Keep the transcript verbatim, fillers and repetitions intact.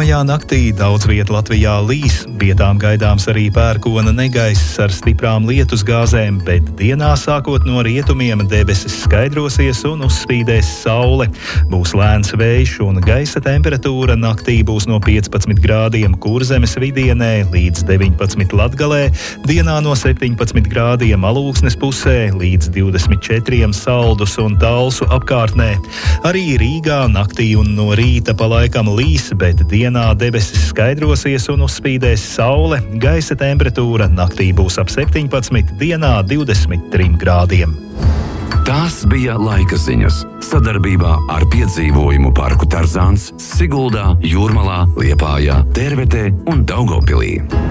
Nākamajā naktī daudz viet Latvijā līs, vietām gaidāms arī pērkona negaiss ar stiprām lietus gāzēm, bet dienā sākot no rietumiem debesis skaidrosies un uzspīdēs saule. Būs lēns vējš un gaisa temperatūra naktī būs no piecpadsmit grādiem Kurzemes vidienē līdz deviņpadsmit Latgalē, dienā no septiņpadsmit grādiem Alūksnes pusē līdz divdesmit četriem Saldus un Talsu apkārtnē. Arī Rīgā naktī un no rīta pa laikam līs, bet dienā debesis skaidrosies un uzspīdēs saule, gaisa temperatūra naktī būs ap septiņpadsmit, dienā divdesmit trim grādiem. Tās bija laika ziņas sadarbībā ar piedzīvojumu parku Tarzāns Siguldā, Jūrmalā, Liepājā, Tērvetē un Daugavpilī.